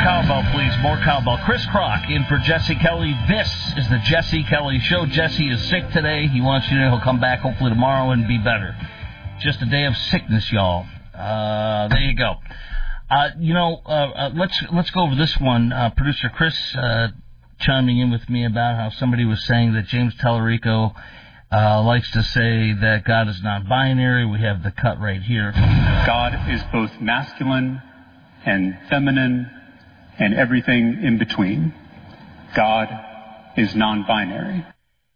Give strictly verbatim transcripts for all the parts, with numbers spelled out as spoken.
cowbell, please. More cowbell. Chris Crock in for Jesse Kelly. This is the Jesse Kelly Show. Jesse is sick today. He wants you to know he'll come back hopefully tomorrow and be better. Just a day of sickness, y'all. Uh, there you go. Uh, you know, uh, uh, let's let's go over this one. Uh, Producer Chris uh, chiming in with me about how somebody was saying that James Tallarico uh, likes to say that God is non-binary. We have the cut right here. God is both masculine and feminine and everything in between. God is non-binary.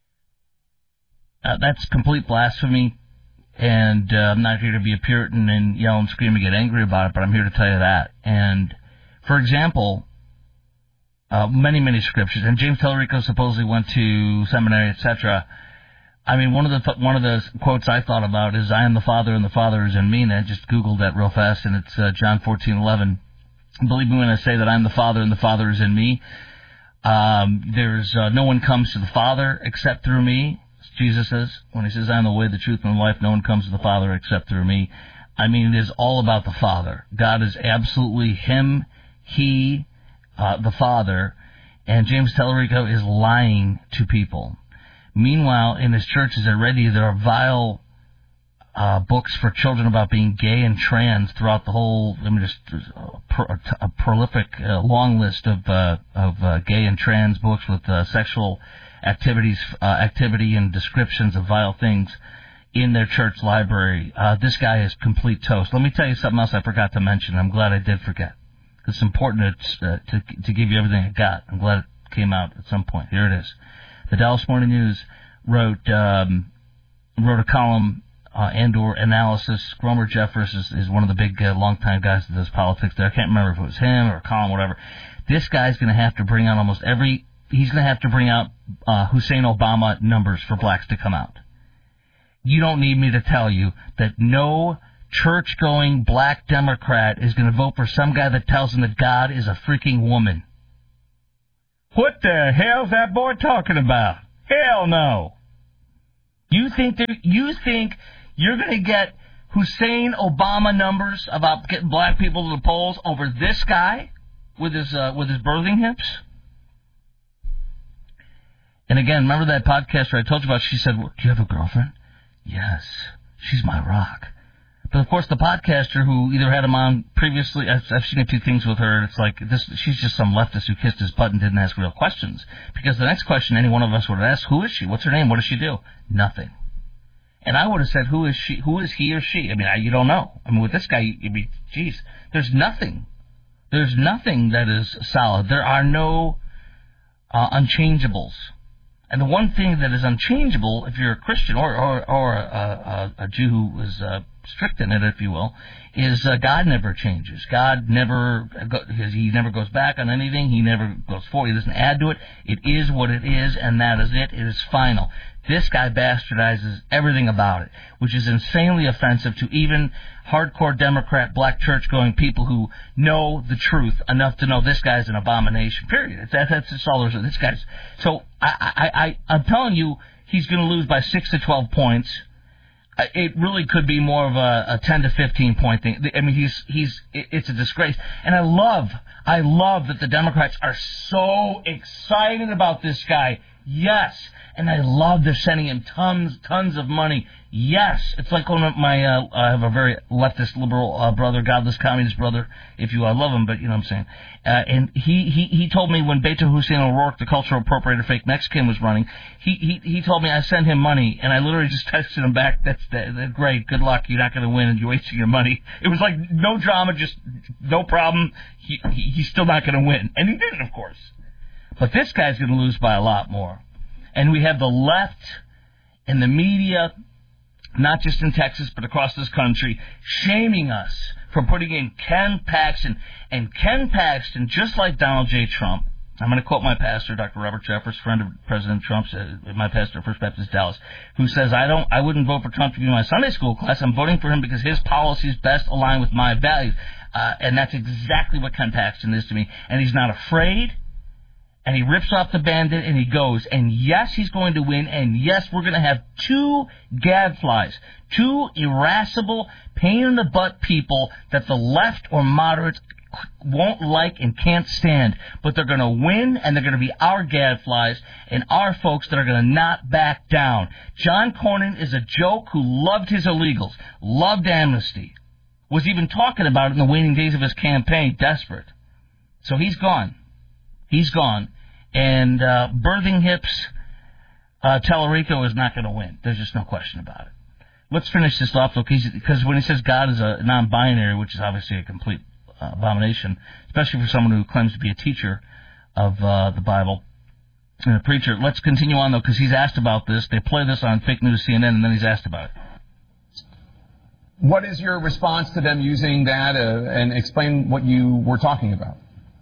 Uh, that's complete blasphemy, and uh, I'm not here to be a Puritan and yell and scream and get angry about it, but I'm here to tell you that. And, for example, uh, many, many scriptures, and James Tallarico supposedly went to seminary, et cetera. I mean, one of the th- one of the quotes I thought about is, I am the Father and the Father is in me, and I just Googled that real fast, and it's uh, John fourteen eleven. Believe me when I say that I'm the Father and the Father is in me. Um, there's uh, no one comes to the Father except through me, Jesus says. When he says, I am the way, the truth, and the life, no one comes to the Father except through me. I mean, it is all about the Father. God is absolutely him, he, uh, the Father, and James Tallarico is lying to people. Meanwhile, in his churches already, there are vile uh, books for children about being gay and trans throughout the whole. I mean, just a, pro- a prolific, uh, long list of uh, of uh, gay and trans books with uh, sexual activities, uh, activity, and descriptions of vile things in their church library. Uh, this guy is complete toast. Let me tell you something else I forgot to mention. I'm glad I did forget. It's important to uh, to, to give you everything I got. I'm glad it came out at some point. Here it is. The Dallas Morning News wrote um, wrote a column uh, and/or analysis. Gromer Jeffers is, is one of the big, uh, long-time guys that does politics there. I can't remember if it was him or a column, whatever. This guy's going to have to bring out almost every. He's going to have to bring out uh, Hussein Obama numbers for blacks to come out. You don't need me to tell you that no church-going black Democrat is going to vote for some guy that tells him that God is a freaking woman. What the hell's that boy talking about? Hell no. You think that you think you're going to get Hussein Obama numbers about getting black people to the polls over this guy with his uh, with his birthing hips? And again, remember that podcaster I told you about? She said, well, "Do you have a girlfriend?" Yes, she's my rock. But, of course, the podcaster who either had him on previously, I've, I've seen a few things with her, and it's like, this, she's just some leftist who kissed his butt and didn't ask real questions. Because the next question any one of us would ask, who is she? What's her name? What does she do? Nothing. And I would have said, who is she? Who is he or she? I mean, I, you don't know. I mean, with this guy, you'd be, geez, there's nothing. There's nothing that is solid. There are no uh, unchangeables. And the one thing that is unchangeable, if you're a Christian or or, or a, a, a Jew who is uh, strict in it, if you will, is uh, God never changes. God never, he never goes back on anything. He never goes forward. He doesn't add to it. It is what it is, and that is it. It is final. This guy bastardizes everything about it, which is insanely offensive to even hardcore Democrat, black church-going people who know the truth enough to know this guy's an abomination, period. It's, that, that's just all there is. This guy's... So, I, I, I, I'm telling you, he's going to lose by six to twelve points. It really could be more of a, a ten to fifteen point thing. I mean, he's he's it's a disgrace. And I love, I love that the Democrats are so excited about this guy. Yes. And I love they're sending him tons, tons of money. Yes. It's like one of my, uh, I have a very leftist, liberal uh, brother, godless communist brother, if you, I love him, but you know what I'm saying. Uh, and he, he, he told me when Beto Hussein O'Rourke, the cultural appropriator fake Mexican, was running, he, he, he told me I send him money, and I literally just texted him back, that's, that, that's great, good luck, you're not going to win, and you're wasting your money. It was like no drama, just no problem, he, he he's still not going to win. And he didn't, of course. But this guy's going to lose by a lot more. And we have the left and the media, not just in Texas, but across this country, shaming us for putting in Ken Paxton. And Ken Paxton, just like Donald J. Trump, I'm going to quote my pastor, Doctor Robert Jeffers, friend of President Trump's, uh, my pastor at First Baptist Dallas, who says, I don't, I wouldn't vote for Trump to be my Sunday school class. I'm voting for him because his policies best align with my values. Uh, and that's exactly what Ken Paxton is to me. And he's not afraid. And he rips off the Band-Aid and he goes. And yes, he's going to win. And yes, we're going to have two gadflies, two irascible, pain-in-the-butt people that the left or moderates won't like and can't stand, but they're going to win, and they're going to be our gadflies and our folks that are going to not back down. John Cornyn is a joke who loved his illegals, loved amnesty, was even talking about it in the waning days of his campaign, desperate. So he's gone. He's gone. And uh, Birthing Hips, uh, Tallarico is not going to win. There's just no question about it. Let's finish this off, though, because when he says God is a non-binary, which is obviously a complete uh, abomination, especially for someone who claims to be a teacher of uh, the Bible and a preacher. Let's continue on, though, because he's asked about this. They play this on Fake News C N N, and then he's asked about it. What is your response to them using that, uh, and explain what you were talking about?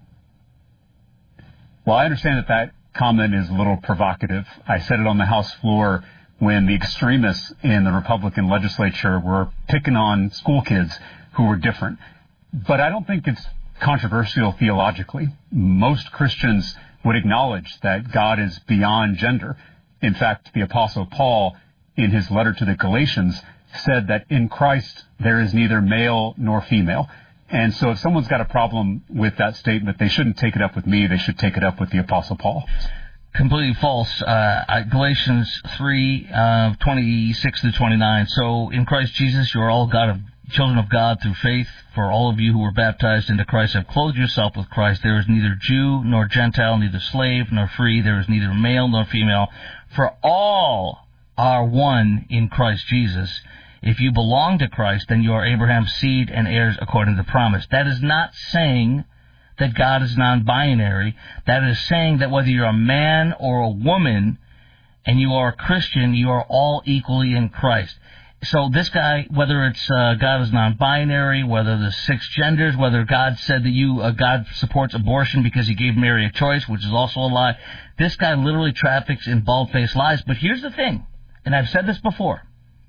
Well, I understand that that comment is a little provocative. I said it on the House floor when the extremists in the Republican legislature were picking on school kids who were different. But I don't think it's controversial theologically. Most Christians would acknowledge that God is beyond gender. In fact, the Apostle Paul, in his letter to the Galatians, said that in Christ there is neither male nor female. And so if someone's got a problem with that statement, they shouldn't take it up with me. They should take it up with the Apostle Paul. Completely false. Uh, Galatians three, uh, twenty-six to twenty-nine. So in Christ Jesus, you are all God of, children of God through faith. For all of you who were baptized into Christ have clothed yourself with Christ. There is neither Jew nor Gentile, neither slave nor free. There is neither male nor female. For all are one in Christ Jesus. If you belong to Christ, then you are Abraham's seed and heirs according to the promise. That is not saying that God is non-binary. That is saying that whether you're a man or a woman and you are a Christian, you are all equally in Christ. So this guy, whether it's uh, God is non-binary, whether there's six genders, whether God said that you uh, God supports abortion because he gave Mary a choice, which is also a lie, this guy literally traffics in bald-faced lies. But here's the thing, and I've said this before.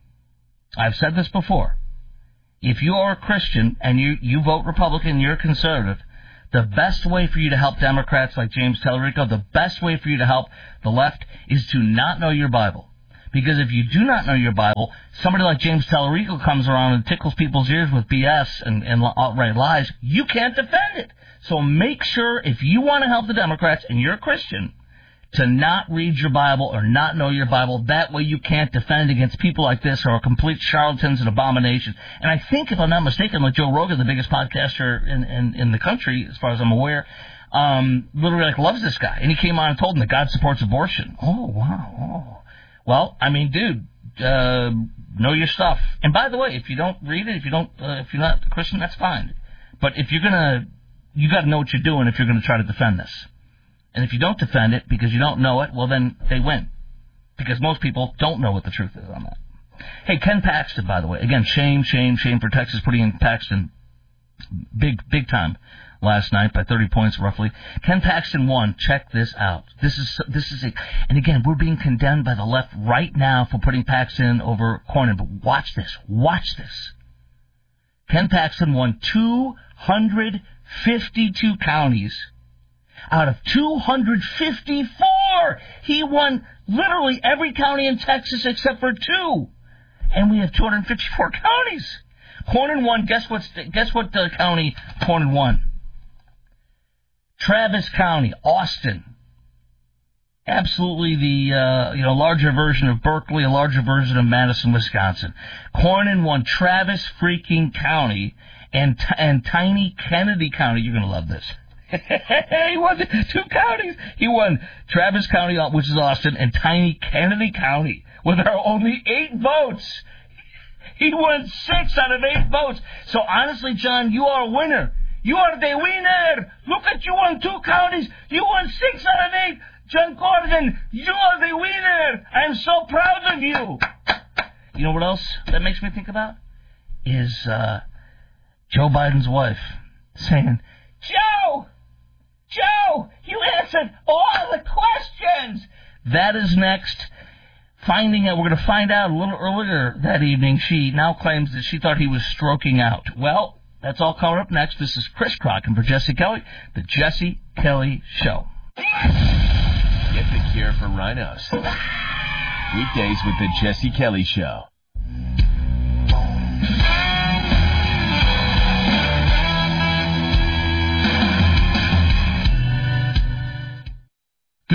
I've said this before. If you are a Christian and you, you vote Republican, you're a conservative, the best way for you to help Democrats like James Tallarico, the best way for you to help the left is to not know your Bible. Because if you do not know your Bible, somebody like James Tallarico comes around and tickles people's ears with B S and, and outright lies, you can't defend it. So make sure, if you want to help the Democrats and you're a Christian, to not read your Bible or not know your Bible. That way you can't defend against people like this who are complete charlatans and abominations. And I think, if I'm not mistaken, like Joe Rogan, the biggest podcaster in, in, in the country, as far as I'm aware, um, literally like loves this guy. And he came on and told him that God supports abortion. Oh, wow. Oh. Well, I mean, dude, uh, know your stuff. And by the way, if you don't read it, if you don't, uh, if you're not a Christian, that's fine. But if you're gonna, you got to know what you're doing if you're going to try to defend this. And if you don't defend it because you don't know it, well, then they win. Because most people don't know what the truth is on that. Hey, Ken Paxton, by the way. Again, shame, shame, shame for Texas putting in Paxton big, big time last night by thirty points roughly. Ken Paxton won. Check this out. This is, this is a, and again, we're being condemned by the left right now for putting Paxton over Cornyn. But watch this. Watch this. Ken Paxton won two hundred fifty-two counties. Out of two hundred fifty-four, he won literally every county in Texas except for two. And we have two hundred fifty-four counties. Cornyn won, guess what, guess what the county Cornyn won? Travis County, Austin. Absolutely the uh, you know larger version of Berkeley, a larger version of Madison, Wisconsin. Cornyn won Travis freaking County and, and tiny Kennedy County. You're going to love this. He won two counties. He won Travis County, which is Austin, and tiny Kennedy County, where there are only eight votes. He won six out of eight votes. So honestly, John, you are a winner. You are the winner. Look at you won two counties. You won six out of eight. John Gordon, you are the winner. I'm so proud of you. You know what else that makes me think about? Is uh, Joe Biden's wife saying, Joe! Joe, you answered all the questions. That is next. Finding out, we're going to find out a little earlier that evening, she now claims that she thought he was stroking out. Well, that's all coming up next. This is Chris Crock and for Jesse Kelly, the Jesse Kelly Show. Get the cure for rhinos. Weekdays with the Jesse Kelly Show.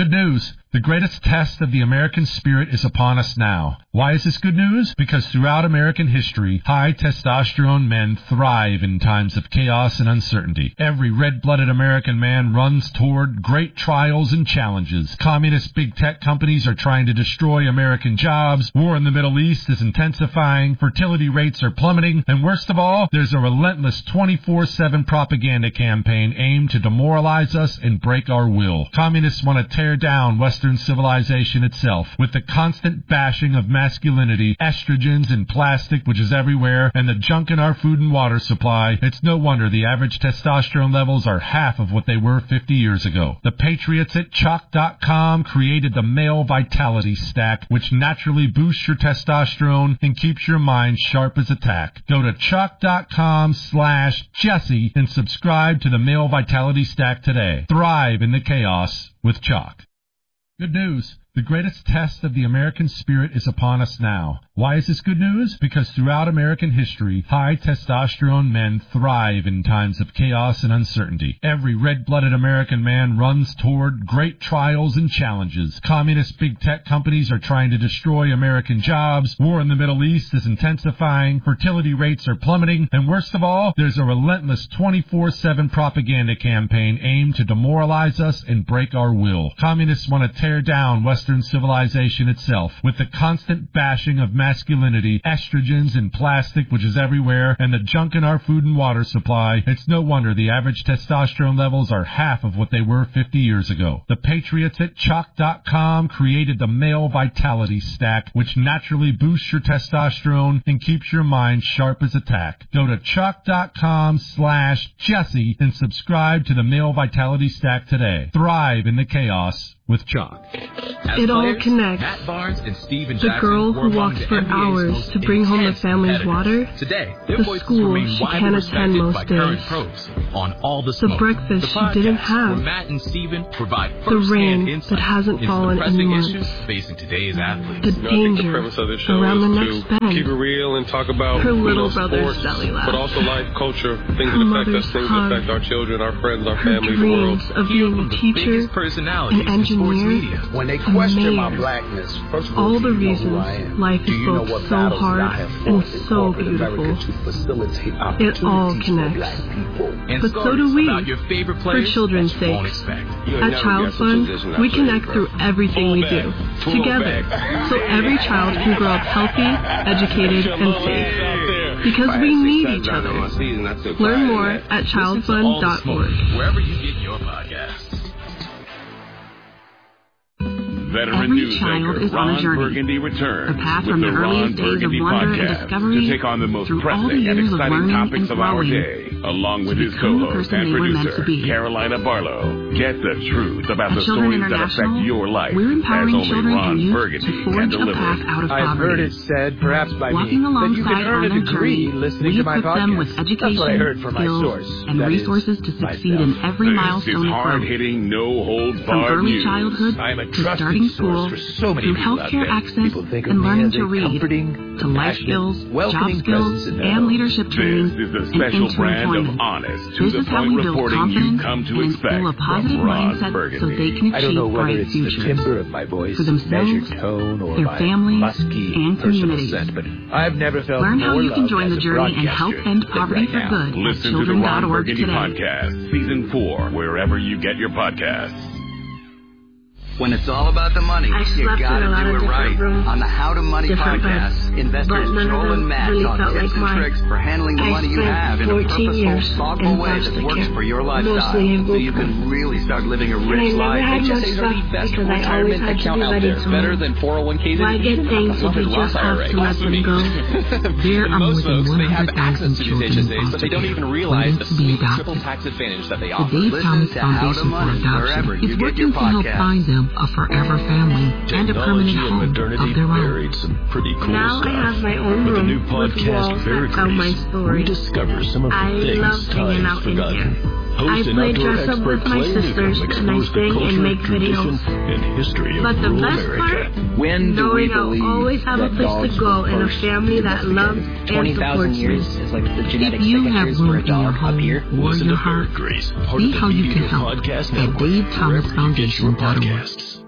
Good news. The greatest test of the American spirit is upon us now. Why is this good news? Because throughout American history, high testosterone men thrive in times of chaos and uncertainty. Every red-blooded American man runs toward great trials and challenges. Communist big tech companies are trying to destroy American jobs. War in the Middle East is intensifying. Fertility rates are plummeting. And worst of all, there's a relentless twenty-four seven propaganda campaign aimed to demoralize us and break our will. Communists want to tear down Western civilization itself with the constant bashing of masculinity, estrogens and plastic which is everywhere, and the junk in our food and water supply. It's no wonder the average testosterone levels are half of what they were fifty years ago. The patriots at chalk dot com created the Male Vitality Stack, which naturally boosts your testosterone and keeps your mind sharp as a tack. Go to chalk dot com slash Jesse and subscribe to the Male Vitality Stack today. Thrive in the chaos with Chalk. Good news. The greatest test of the American spirit is upon us now. Why is this good news? Because throughout American history, high testosterone men thrive in times of chaos and uncertainty. Every red-blooded American man runs toward great trials and challenges. Communist big tech companies are trying to destroy American jobs. War in the Middle East is intensifying. Fertility rates are plummeting. And worst of all, there's a relentless twenty-four seven propaganda campaign aimed to demoralize us and break our will. Communists want to tear down Western civilization itself with the constant bashing of masculinity, estrogens and plastic which is everywhere, and the junk in our food and water supply. It's no wonder the average testosterone levels are half of what they were fifty years ago. The patriots at chalk dot com created the Male Vitality Stack, which naturally boosts your testosterone and keeps your mind sharp as a tack. Go to chalk dot com slash Jesse and subscribe to the Male Vitality Stack today. Thrive in the chaos with Chalk. It all connects. Matt Barnes and Steven the girl who walks for hours to bring home the family's water. Today, the school she can't attend most days. On all the, the breakfast she didn't have. Matt and Steven provide the rain that hasn't fallen in months. Facing today's athletes. The danger the around the next bend. Keep it real and talk about her little you know, brother's sports, belly laugh. But also life, culture, things her that affect us, things hug. that affect our children, our friends, our her family, the world. Dreams of being a teacher, an engineer, when they question my blackness, first of all, all the do you reasons know who I am? life do is you know both what so battles hard I have and fought in so corporate beautiful. America to facilitate It all opportunities for connects. black people. And but so do we, your favorite for children's sake. At Child Fund, we connect through everything we do, together, so every child can grow up healthy, educated, and safe. Because we need each other. Learn more at child fund dot org. Wherever you get your podcasts. Veteran Every news child anchor is on a Ron journey. Burgundy returns A path with from the the earliest Ron days of Burgundy wonder and podcast discovery to take on the most through all the pressing and years of exciting learning topics and of our growing day, along with to his become the co-host person and they were meant producer to be. Carolina Barlow. Get the truth about At the Children stories that affect International, your life, we're as empowering only children Ron and youth Burgundy to can forge a deliver. path out of I've poverty. heard it said, perhaps by Walking me, that alongside you can earn on a their degree journey, listening we to my equip them podcast. with That's what I education, heard from my skills, source. and That resources is to succeed myself. in every This milestone is of growth. hard-hitting, no-holds-barred From early news. childhood I am a to trusted starting source school, for so many through people out healthcare there. access People think of and me learning as to a read, comforting, to life compassionate, skills, job welcoming skills, presence in their and life. leadership training, This is the and special into brand of employment. honest, This is to-the-point how we build reporting confidence you come to and expect instill a positive from Ron mindset Burgundy. so they can I don't know achieve whether bright it's futures. the timbre of my voice, For themselves, measured tone, or their my families, musky and personal communities. scent, but I've never felt Learn how more you can loved join as the a journey and help broadcaster end than poverty right for now. good at Listen to the children dot Ron org Burgundy today. Podcast, Season four, wherever you get your podcasts. When it's all about the money, I you slept gotta in a lot do of it right. different rooms, On the How to Money different podcast, beds, investors but none of Joel them and Matt really talk felt tips like and mine. tricks for handling the I money you spent have in a fourteen purposeful, years thoughtful in way that foster works care, for your lifestyle, mostly in so you Brooklyn. can really start living a And I rich never life. had much H S A's are stuff the best because I always retirement had to account be out ready there. to Better move. than four oh one k's. Why get things if you just have to let them go? There are more Most than folks, they have one hundred access thousand to these children H S in A's, but they don't foster even care realize the waiting to be sweet triple adopted. tax advantage that they The offer. Dave Listen Thomas to How to Foundation for Money wherever Adoption you is get working your to help podcast. find them a forever family and a permanent home of their own. Some pretty cool Now stuff. I have my own With the room new with podcast, walls that tell my Veracruz, story. we discover some of the I things love hanging time out in forgotten. here. I play dress up with my sisters, and I sing and make videos. But the best part, When do we knowing I'll believe always have a that place dogs to go were and a first family to that domesticate? loves and twenty thousand supports years me. is like the genetic If you have signatures for room a in your dog up here. home or your heart, see how you can help at Dave Thomas Foundation dot org.